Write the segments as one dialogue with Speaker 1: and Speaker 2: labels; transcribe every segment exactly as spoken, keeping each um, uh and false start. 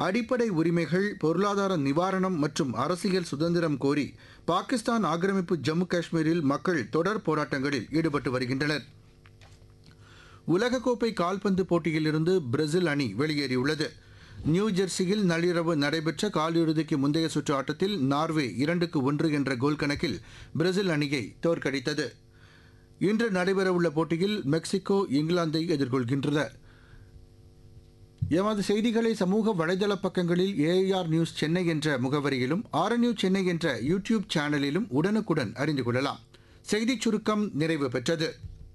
Speaker 1: அடிப்படை உரிமைகள், பொருளாதார நிவாரணம் மற்றும் அரசியல் சுதந்திரம் கோரி பாகிஸ்தான் ஆக்கிரமிப்பு ஜம்மு காஷ்மீரில் மக்கள் தொடர் போராட்டங்களில் ஈடுபட்டு வருகின்றனர். உலகக்கோப்பை கால்பந்து போட்டியிலிருந்து பிரேசில் அணி வெளியேறியுள்ளது. நியூ ஜெர்சியில் நள்ளிரவு நடைபெற்ற காலிறுதிக்கு முந்தைய சுற்று ஆட்டத்தில் நார்வே இரண்டுக்கு ஒன்று என்ற கோல் கணக்கில் பிரேசில் அணியை தோற்கடித்தது. இன்று நடைபெறவுள்ள போட்டியில் மெக்சிகோ இங்கிலாந்தை எதிர்கொள்கின்றன. எமது செய்திகளை சமூக வலைதள பக்கங்களில் ஏஆர் நியூஸ் சென்னை என்ற முகவரியிலும் ஆர் நியூஸ் சென்னை என்ற யூடியூப் சேனலிலும் உடனுக்குடன் அறிந்து கொள்ளலாம். செய்திச் சுருக்கம் நிறைவு பெற்றது.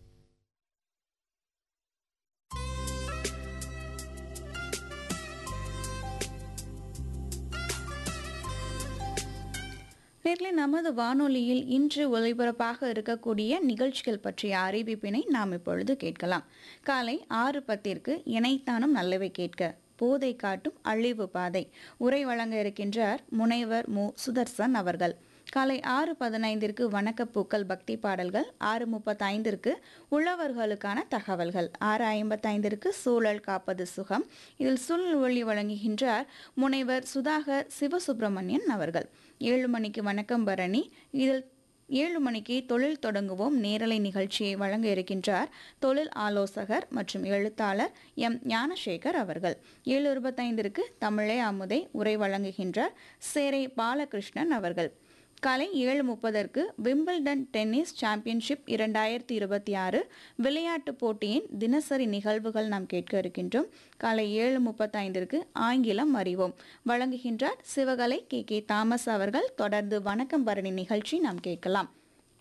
Speaker 2: நேர்களை நமது வானொலியில் இன்று ஒலிபரப்பாக இருக்கக்கூடிய நிகழ்ச்சிகள் பற்றிய அறிவிப்பினை நாம் இப்பொழுது கேட்கலாம். காலை ஆறு பத்திற்கு இணைத்தானும் நல்லவை கேட்க, போதை காட்டும் அழிவு பாதை உரை வழங்க இருக்கின்றார் முனைவர் மு சுதர்சன் அவர்கள். காலை ஆறு பதினைந்திற்கு வணக்கப்பூக்கள் பக்தி பாடல்கள், ஆறு முப்பத்தைந்திற்கு உழவர்களுக்கான தகவல்கள், ஆறு ஐம்பத்தைந்திற்கு சூழல் காப்பது சுகம், இதில் சூழல் ஒளி வழங்குகின்றார் முனைவர் சுதாகர் சிவசுப்பிரமணியன் அவர்கள். ஏழு மணிக்கு வணக்கம் பரணி, இதில் ஏழு மணிக்கு தொழில் தொடங்குவோம் நேரலை நிகழ்ச்சியை வழங்க இருக்கின்றார் தொழில் ஆலோசகர் மற்றும் எழுத்தாளர் எம் ஞானசேகர் அவர்கள். ஏழு இருபத்தைந்திற்கு தமிழே அமுதை உரை வழங்குகின்றார் சேரை பாலகிருஷ்ணன் அவர்கள். காலை ஏழு முப்பதற்கு விம்பிள்டன் டென்னிஸ் சாம்பியன்ஷிப் இரண்டாயிரத்தி இருபத்தி ஆறு விளையாட்டுப் போட்டியின் தினசரி நிகழ்வுகள் நாம் கேட்க இருக்கின்றோம். காலை ஏழு முப்பத்தைந்திற்கு ஆங்கிலம் அறிவோம் வழங்குகின்றார் சிவகலை கே கே தாமஸ் அவர்கள். தொடர்ந்து வணக்கம் பரணி நிகழ்ச்சி நாம் கேட்கலாம்.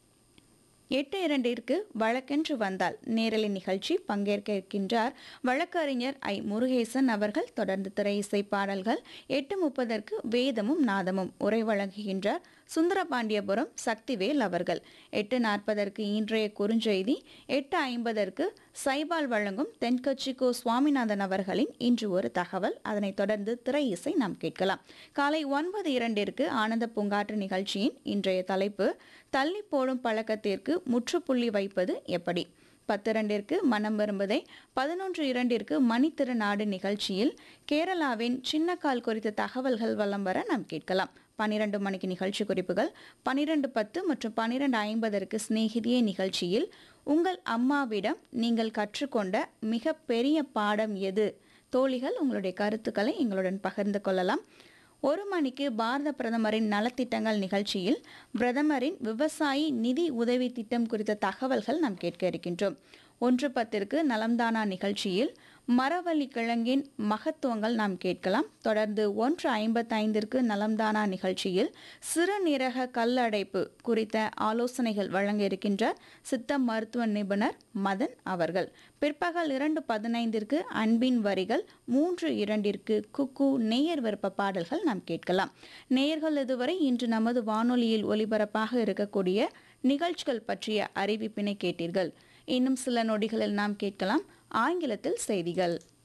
Speaker 2: எட்டு இரண்டிற்கு வழக்கென்று வந்தால் நேரலை நிகழ்ச்சி பங்கேற்க இருக்கின்றார் வழக்கறிஞர் ஐ முருகேசன் அவர்கள். தொடர்ந்து திரை இசை பாடல்கள். எட்டு முப்பதற்கு வேதமும் நாதமும் உரை வழங்குகின்றார் சுந்தரபாண்டியபுரம் சக்திவேல் அவர்கள். எட்டு நாற்பதற்கு இன்றைய குறுஞ்செய்தி. எட்டு ஐம்பதற்கு சைபால் வழங்கும் தென்கட்சி கோ சுவாமிநாதன் அவர்களின் இன்று ஒரு தகவல். அதனைத் தொடர்ந்து திரை இசை நாம் கேட்கலாம். காலை ஒன்பது இரண்டிற்கு ஆனந்த பூங்காற்று நிகழ்ச்சியின் இன்றைய தலைப்பு தள்ளி போடும் பழக்கத்திற்கு முற்றுப்புள்ளி வைப்பது எப்படி. பத்து இரண்டிற்கு மனம் விரும்புதை. பதினொன்று இரண்டிற்கு மணித்திருநாடு நிகழ்ச்சியில் கேரளாவின் சின்னக்கால் குறித்த தகவல்கள் வலம் வர நாம் கேட்கலாம். பன்னிரண்டு மணிக்கு நிகழ்ச்சி குறிப்புகள். பன்னிரண்டு பத்து மற்றும் பன்னிரண்டு ஐம்பதற்கு சிநேகிதியே நிகழ்ச்சியில் உங்கள் அம்மாவிடம் நீங்கள் கற்றுக்கொண்ட மிக பெரிய பாடம் எது? தோழிகள் உங்களுடைய கருத்துக்களை எங்களுடன் பகிர்ந்து கொள்ளலாம். ஒரு மணிக்கு பாரத பிரதமரின் நலத்திட்டங்கள் நிகழ்ச்சியில் பிரதமரின் விவசாயி நிதி உதவி திட்டம் குறித்த தகவல்கள் நாம் கேட்க இருக்கின்றோம். ஒன்று பத்திற்கு நலம்தானா நிகழ்ச்சியில் மரவள்ளி கிழங்கின் மகத்துவங்கள் நாம் கேட்கலாம். தொடர்ந்து ஒன்று ஐம்பத்தைந்திற்கு நலம்தானா நிகழ்ச்சியில் சிறுநீரக கல்லடைப்பு குறித்த ஆலோசனைகள் வழங்க இருக்கின்றார் சித்த மருத்துவ நிபுணர் மதன் அவர்கள். பிற்பகல் இரண்டு பதினைந்திற்கு அன்பின் வரிகள். மூன்று இரண்டிற்கு குக்கு நேயர் விருப்ப பாடல்கள் நாம் கேட்கலாம். நேயர்கள் இதுவரை இன்று நமது வானொலியில் ஒலிபரப்பாக இருக்கக்கூடிய நிகழ்ச்சிகள் பற்றிய அறிவிப்பினை கேட்டீர்கள். இன்னும் சில நொடிகளில் நாம் கேட்கலாம் ஆங்கிலத்தில் செய்திகள்.